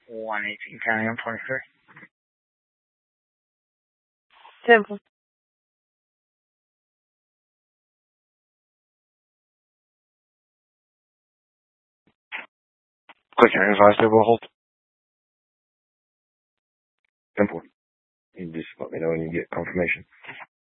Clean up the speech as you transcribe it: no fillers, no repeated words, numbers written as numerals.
118 County on 23. Simple. Quick Hearing Advice, they will hold. Simple. You just let me know when you get confirmation.